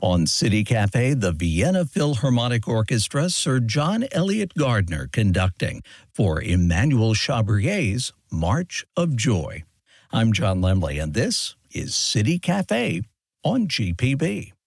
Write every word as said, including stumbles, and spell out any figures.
On City Cafe, the Vienna Philharmonic Orchestra, Sir John Eliot Gardner conducting for Emmanuel Chabrier's March of Joy. I'm John Lemley, and this is City Cafe on G P B.